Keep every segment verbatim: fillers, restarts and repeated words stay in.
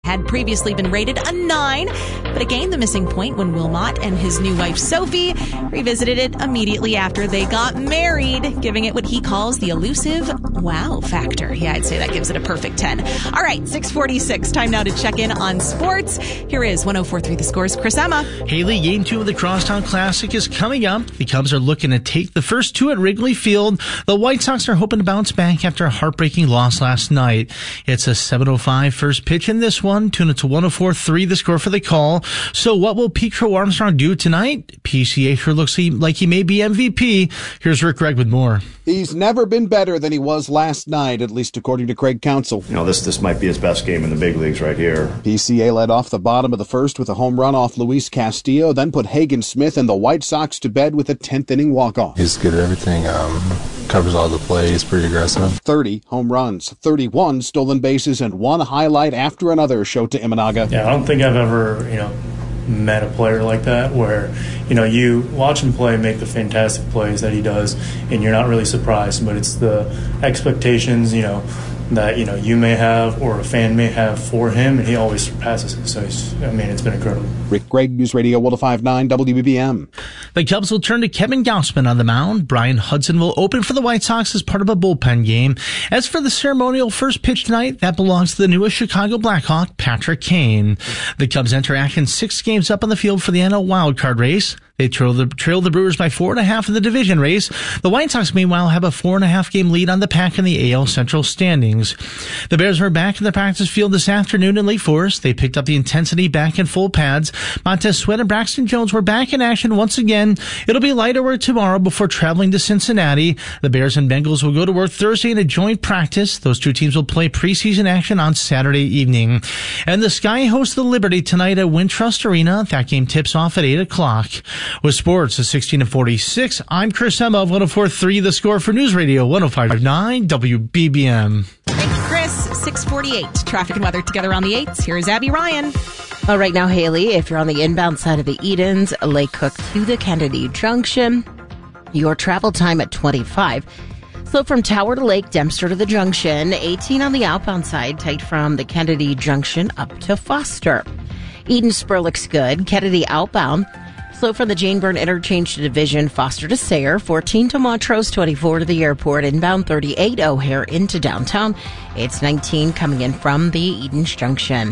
had previously been rated a nine, but it gained the missing point when Wilmot and his new wife Sophie revisited it immediately after they got married, giving it what he calls the elusive wow factor. Yeah, I'd say that gives it a perfect ten. All right, six forty-six. Time now to check in on sports. Here is one oh four point three The Score's Chris Emma. Haley, game two of the Crosstown Classic is coming up. The Cubs are looking to take the first two at Wrigley Field. The White Sox are hoping to bounce back after a heartbreaking loss last night. It's a seven oh five first pitch in this one. Tune it to one oh four point three The Score for the call. So what will Pete Crow Armstrong do tonight? P C A sure looks like he may be M V P. Here's Rick Gregg with more. He's never been better than he was last night, at least according to Craig Counsell. You know, this this might be his best game in the big leagues right here. P C A led off the bottom of the first with a home run off Luis Castillo, then put Hagen Smith and the White Sox to bed with a tenth inning walk-off. He's good at everything, um, covers all the plays, pretty aggressive. thirty home runs, thirty-one stolen bases, and one highlight after another, Shota Imanaga. Yeah, I don't think I've ever, you know, met a player like that where, you know, you watch him play, make the fantastic plays that he does, and you're not really surprised, but it's the expectations, you know, that, you know, you may have or a fan may have for him, and he always surpasses it. So, he's, I mean, it's been incredible. Rick Gregg, News Radio one oh five point nine W B B M. The Cubs will turn to Kevin Gausman on the mound. Brian Hudson will open for the White Sox as part of a bullpen game. As for the ceremonial first pitch tonight, that belongs to the newest Chicago Blackhawk, Patrick Kane. The Cubs enter action six games up on the field for the N L wildcard race. They trail the, trail the Brewers by four and a half in the division race. The White Sox, meanwhile, have a four and a half game lead on the Pack in the A L Central standings. The Bears were back in the practice field this afternoon in Lake Forest. They picked up the intensity back in full pads. Montez Sweat and Braxton Jones were back in action once again. It'll be lighter work tomorrow before traveling to Cincinnati. The Bears and Bengals will go to work Thursday in a joint practice. Those two teams will play preseason action on Saturday evening. And the Sky hosts the Liberty tonight at Wintrust Arena. That game tips off at eight o'clock. With sports at sixteen and forty-six, I'm Chris Emma of one oh four point three The Score for News Radio one oh five point nine W B B M. Thank you, Chris. six forty-eight. Traffic and weather together on the eights. Here is Abby Ryan. All right, now, Haley, if you're on the inbound side of the Edens, Lake Cook to the Kennedy Junction, your travel time at twenty-five. So from Tower to Lake, Dempster to the Junction, eighteen on the outbound side, tight from the Kennedy Junction up to Foster. Eden Spur looks good. Kennedy outbound. Slow from the Jane Byrne Interchange to Division, Foster to Sayre, fourteen to Montrose, twenty-four to the airport, inbound thirty-eight O'Hare into downtown. It's nineteen coming in from the Edens Junction.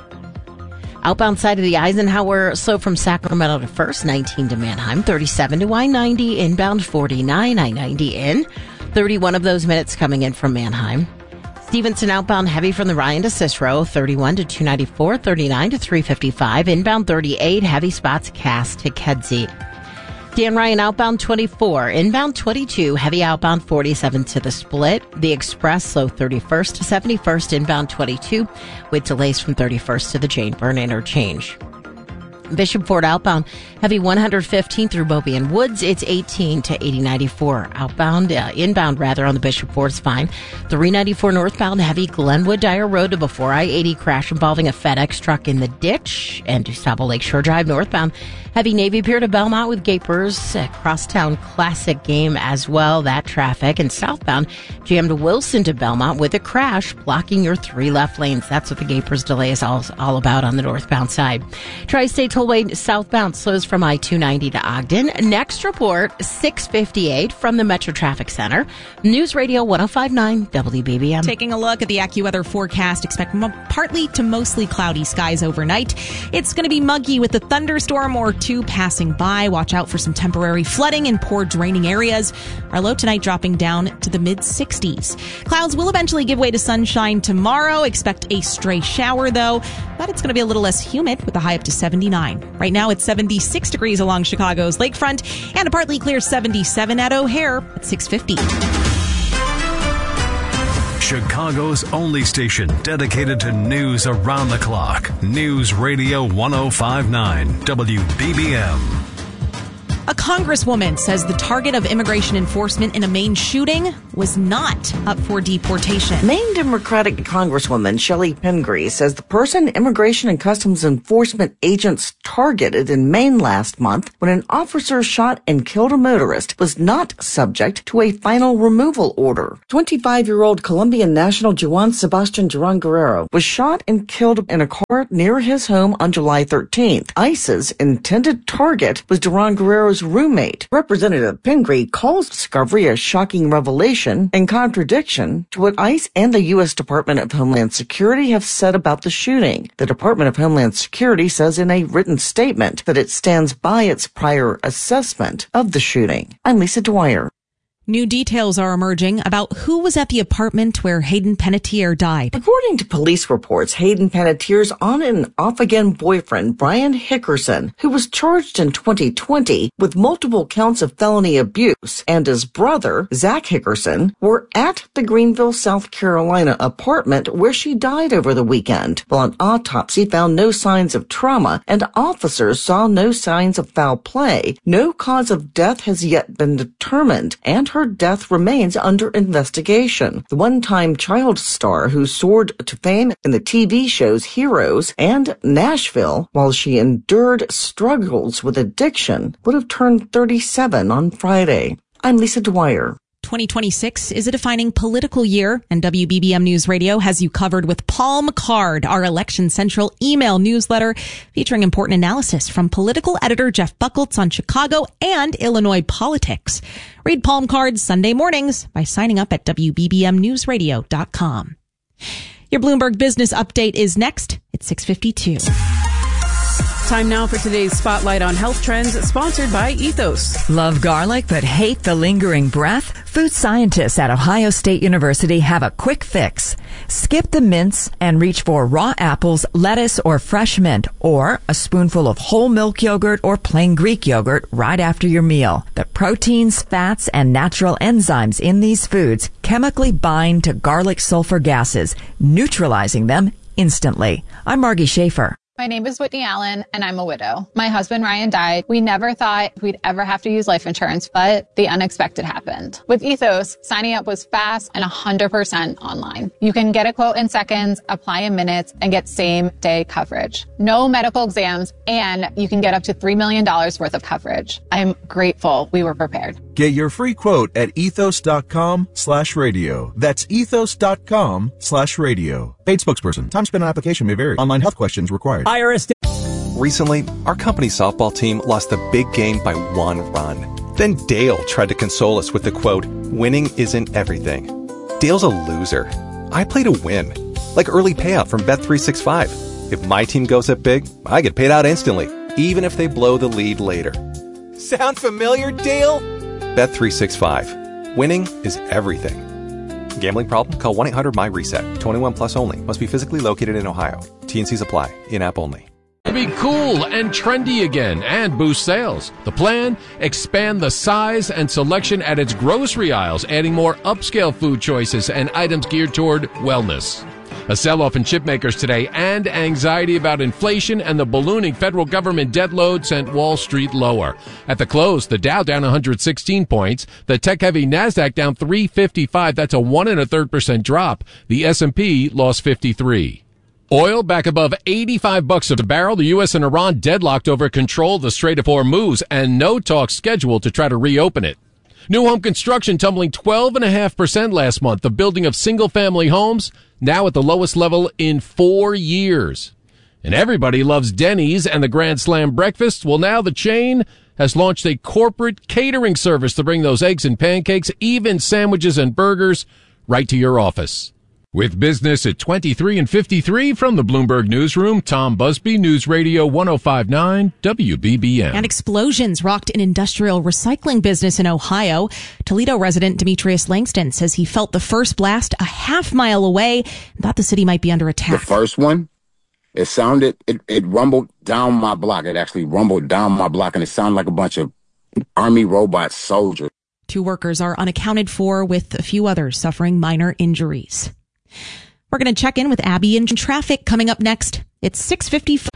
Outbound side of the Eisenhower, slow from Sacramento to First, nineteen to Manheim, thirty-seven to I ninety, inbound forty-nine, I ninety in, thirty-one of those minutes coming in from Manheim. Stevenson outbound heavy from the Ryan to Cicero, thirty-one to two ninety-four, thirty-nine to three fifty-five, inbound thirty-eight, heavy spots Cass to Kedzie. Dan Ryan outbound twenty-four, inbound twenty-two, heavy outbound forty-seven to the Split. The Express slow thirty-first to seventy-first, inbound twenty-two, with delays from thirty-first to the Jane Byrne Interchange. Bishop Ford outbound heavy one fifteen through Beaubien Woods. It's eighteen to eighty ninety-four outbound, uh, inbound rather on the Bishop Ford is fine. three ninety-four northbound heavy Glenwood Dyer Road to before I eighty crash involving a FedEx truck in the ditch. And DuSable Lakeshore Drive northbound heavy Navy Pier to Belmont with Gapers. A crosstown classic game as well, that traffic. And southbound jammed Wilson to Belmont with a crash blocking your three left lanes. That's what the Gapers delay is all, all about on the northbound side. Tri-State Tollway southbound slows from I two ninety to Ogden. Next report, six fifty-eight from the Metro Traffic Center. News Radio one oh five point nine W B B M. Taking a look at the AccuWeather forecast, expect m- partly to mostly cloudy skies overnight. It's going to be muggy with a thunderstorm or two passing by. Watch out for some temporary flooding in poor draining areas. Our low tonight dropping down to the mid sixties. Clouds will eventually give way to sunshine tomorrow. Expect a stray shower, though, but it's going to be a little less humid with a high up to seventy-nine. Right now, it's seventy-six degrees along Chicago's lakefront and a partly clear seventy-seven at O'Hare at six fifty. Chicago's only station dedicated to news around the clock. News Radio one oh five point nine W B B M. A congresswoman says the target of immigration enforcement in a Maine shooting was not up for deportation. Maine Democratic Congresswoman Shelley Pingree says the person Immigration and Customs Enforcement agents targeted in Maine last month when an officer shot and killed a motorist was not subject to a final removal order. twenty-five-year-old Colombian national Juan Sebastian Duran Guerrero was shot and killed in a car near his home on July thirteenth. ICE's intended target was Duran Guerrero's roommate. Representative Pingree calls discovery a shocking revelation in contradiction to what ICE and the U S Department of Homeland Security have said about the shooting. The Department of Homeland Security says in a written statement that it stands by its prior assessment of the shooting. I'm Lisa Dwyer. New details are emerging about who was at the apartment where Hayden Panettiere died. According to police reports, Hayden Panettiere's on and off again boyfriend, Brian Hickerson, who was charged in twenty twenty with multiple counts of felony abuse, and his brother, Zach Hickerson, were at the Greenville, South Carolina apartment where she died over the weekend. While an autopsy found no signs of trauma and officers saw no signs of foul play, no cause of death has yet been determined, and her death remains under investigation. The one-time child star who soared to fame in the T V shows Heroes and Nashville while she endured struggles with addiction would have turned thirty-seven on Friday. I'm Lisa Dwyer. twenty twenty-six is a defining political year, and W B B M News Radio has you covered with Palm Card, our Election Central email newsletter featuring important analysis from political editor Jeff Buckles on Chicago and Illinois politics. Read Palm Card Sunday mornings by signing up at W B B M news radio dot com. Your Bloomberg Business Update is next at six fifty-two. Time now for today's Spotlight on Health Trends, sponsored by Ethos. Love garlic but hate the lingering breath? Food scientists at Ohio State University have a quick fix. Skip the mince and reach for raw apples, lettuce, or fresh mint, or a spoonful of whole milk yogurt or plain Greek yogurt right after your meal. The proteins, fats, and natural enzymes in these foods chemically bind to garlic sulfur gases, neutralizing them instantly. I'm Margie Schaefer. My name is Whitney Allen, and I'm a widow. My husband, Ryan, died. We never thought we'd ever have to use life insurance, but the unexpected happened. With Ethos, signing up was fast and one hundred percent online. You can get a quote in seconds, apply in minutes, and get same-day coverage. No medical exams, and you can get up to three million dollars worth of coverage. I'm grateful we were prepared. Get your free quote at ethos.com slash radio. That's ethos.com slash radio. Paid spokesperson. Time spent on application may vary. Online health questions required. I R S. Recently, our company softball team lost the big game by one run. Then Dale tried to console us with the quote, "Winning isn't everything." Dale's a loser. I play to win. Like early payout from Bet three sixty-five. If my team goes up big, I get paid out instantly, even if they blow the lead later. Sound familiar, Dale? Bet three sixty-five. Winning is everything. Gambling problem? Call one eight hundred my reset. twenty-one plus only. Must be physically located in Ohio. T N Cs apply. In-app only. Be cool and trendy again and boost sales. The plan? Expand the size and selection at its grocery aisles, adding more upscale food choices and items geared toward wellness. A sell-off in chip makers today, and anxiety about inflation and the ballooning federal government debt load sent Wall Street lower. At the close, the Dow down one hundred sixteen points, the tech-heavy NASDAQ down three fifty-five. That's a one and a third percent drop. The S and P lost fifty-three. Oil back above eighty-five bucks a barrel. The U S and Iran deadlocked over control of the Strait of Hormuz, and no talks scheduled to try to reopen it. New home construction tumbling twelve point five percent last month. The building of single-family homes now at the lowest level in four years. And everybody loves Denny's and the Grand Slam breakfast. Well, now the chain has launched a corporate catering service to bring those eggs and pancakes, even sandwiches and burgers, right to your office. With business at twenty-three and fifty-three from the Bloomberg Newsroom, Tom Busby, News Radio one oh five point nine W B B M. And explosions rocked an industrial recycling business in Ohio. Toledo resident Demetrius Langston says he felt the first blast a half mile away and thought the city might be under attack. The first one, it sounded, it, it rumbled down my block. It actually rumbled down my block, and it sounded like a bunch of Army robot soldiers. Two workers are unaccounted for, with a few others suffering minor injuries. We're going to check in with Abby in traffic coming up next. It's six fifty-five.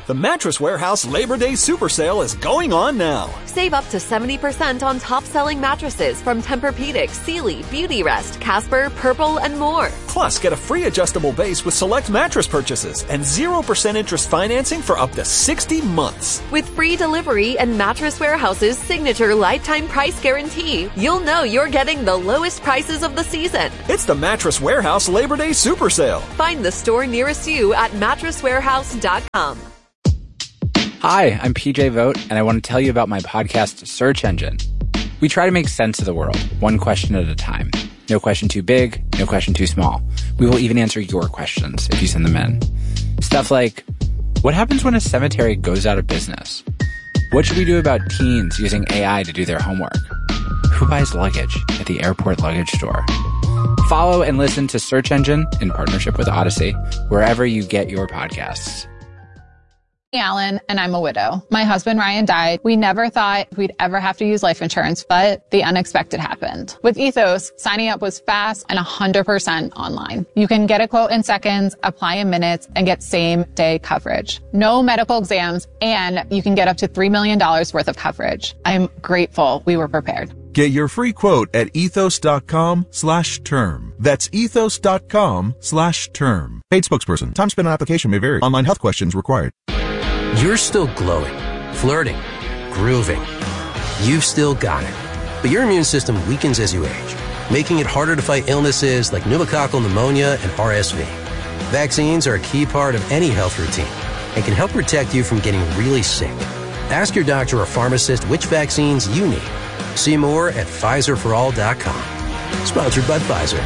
The Mattress Warehouse Labor Day Super Sale is going on now. Save up to seventy percent on top-selling mattresses from Tempur-Pedic, Sealy, Beautyrest, Casper, Purple, and more. Plus, get a free adjustable base with select mattress purchases and zero percent interest financing for up to sixty months. With free delivery and Mattress Warehouse's signature lifetime price guarantee, you'll know you're getting the lowest prices of the season. It's the Mattress Warehouse Labor Day Super Sale. Find the store nearest you at mattress warehouse dot com. Hi, I'm P J Vogt, and I want to tell you about my podcast, Search Engine. We try to make sense of the world, one question at a time. No question too big, no question too small. We will even answer your questions if you send them in. Stuff like, what happens when a cemetery goes out of business? What should we do about teens using A I to do their homework? Who buys luggage at the airport luggage store? Follow and listen to Search Engine in partnership with Odyssey, wherever you get your podcasts. Alan, and I'm a widow. My husband Ryan died. We never thought we'd ever have to use life insurance, but the unexpected happened. With Ethos, signing up was fast and one hundred percent online. You can get a quote in seconds, apply in minutes, and get same-day coverage. No medical exams, and you can get up to three million dollars worth of coverage. I'm grateful we were prepared. Get your free quote at ethos.com slash term. That's ethos.com slash term. Paid spokesperson. Time spent on application may vary. Online health questions required. You're still glowing, flirting, grooving. You've still got it. But your immune system weakens as you age, making it harder to fight illnesses like pneumococcal pneumonia and R S V. Vaccines are a key part of any health routine and can help protect you from getting really sick. Ask your doctor or pharmacist which vaccines you need. See more at Pfizer for all dot com. Sponsored by Pfizer.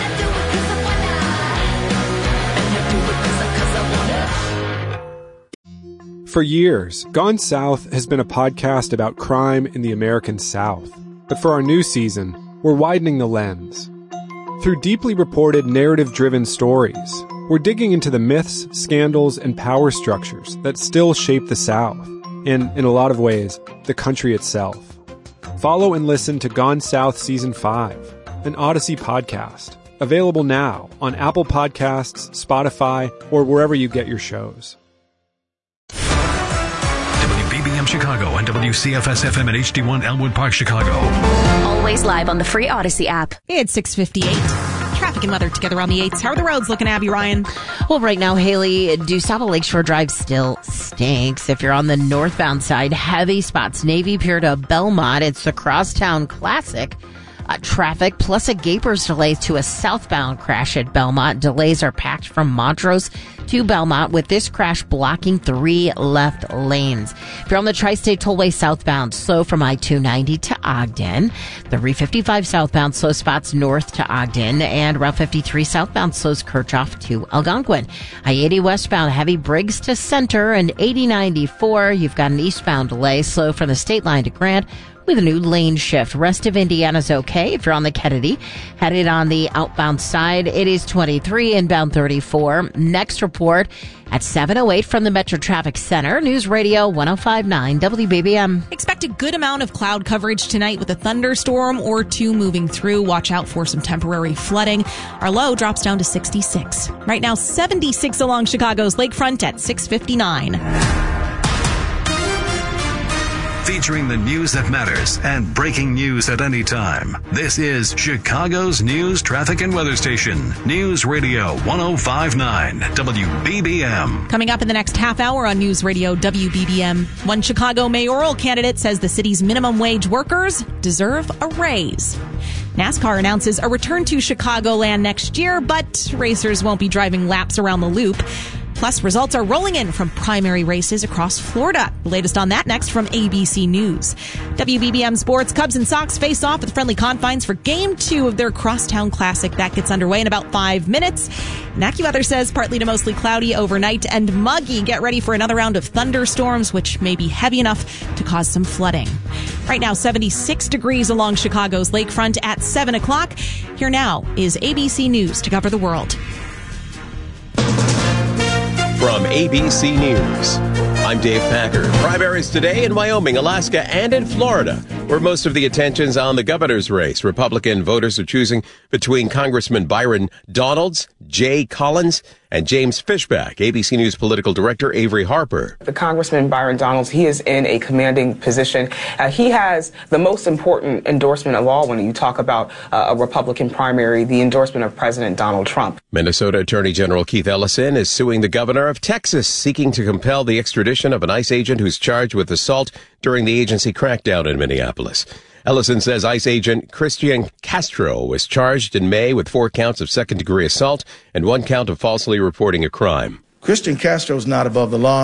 For years, Gone South has been a podcast about crime in the American South. But for our new season, we're widening the lens. Through deeply reported, narrative-driven stories, we're digging into the myths, scandals, and power structures that still shape the South, and, in a lot of ways, the country itself. Follow and listen to Gone South Season five, an Odyssey podcast, available now on Apple Podcasts, Spotify, or wherever you get your shows. W B B M Chicago and W C F S F M at H D one Elmwood Park, Chicago. Always live on the free Odyssey app. It's six fifty-eight. Traffic and weather together on the eights. How are the roads looking, Abby Ryan? Well, right now, Haley, DuSable Lakeshore Drive still stinks. If you're on the northbound side, heavy spots, Navy Pier to Belmont. It's the Crosstown Classic. Uh, traffic plus a Gapers delay to a southbound crash at Belmont. Delays are packed from Montrose to Belmont, with this crash blocking three left lanes. If you're on the Tri-State Tollway southbound, slow from I two ninety to Ogden. The three fifty-five southbound slow spots north to Ogden, and Route fifty-three southbound slows Kirchhoff to Algonquin. I eighty westbound heavy Briggs to Center, and eighty ninety-four, you've got an eastbound delay, slow from the state line to Grant, with a new lane shift. Rest of Indiana's okay. If you're on the Kennedy, headed on the outbound side, it is twenty-three, inbound thirty-four. Next report at seven oh eight from the Metro Traffic Center. News Radio one oh five point nine W B B M. Expect a good amount of cloud coverage tonight with a thunderstorm or two moving through. Watch out for some temporary flooding. Our low drops down to sixty-six. Right now, seventy-six along Chicago's lakefront at six fifty-nine. Featuring the news that matters and breaking news at any time. This is Chicago's news, traffic, and weather station. News Radio one oh five point nine W B B M. Coming up in the next half hour on News Radio W B B M, one Chicago mayoral candidate says the city's minimum wage workers deserve a raise. NASCAR announces a return to Chicagoland next year, but racers won't be driving laps around the loop. Plus, results are rolling in from primary races across Florida. The latest on that next from A B C News. W B B M Sports, Cubs and Sox face off at the friendly confines for Game two of their Crosstown Classic. That gets underway in about five minutes. And AccuWeather says partly to mostly cloudy overnight and muggy. Get ready for another round of thunderstorms, which may be heavy enough to cause some flooding. Right now, seventy-six degrees along Chicago's lakefront at seven o'clock. Here now is A B C News to cover the world. From A B C News, I'm Dave Packer. Primaries today in Wyoming, Alaska, and in Florida, where most of the attention's on the governor's race. Republican voters are choosing between Congressman Byron Donalds, Jay Collins, and James Fishback, A B C News political director Avery Harper. The Congressman Byron Donalds, he is in a commanding position. Uh, he has the most important endorsement of all when you talk about uh, a Republican primary, the endorsement of President Donald Trump. Minnesota Attorney General Keith Ellison is suing the governor of Texas, seeking to compel the extradition of an ICE agent who's charged with assault during the agency crackdown in Minneapolis. Ellison says ICE agent Christian Castro was charged in May with four counts of second-degree assault and one count of falsely reporting a crime. Christian Castro is not above the law.